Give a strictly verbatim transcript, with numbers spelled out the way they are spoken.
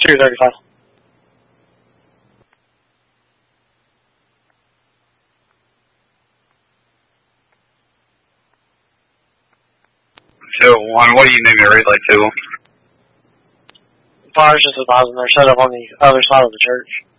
two thirty-five. two oh one, what do you need me to relay to? Fire's just advising they're set up on the other side of the church.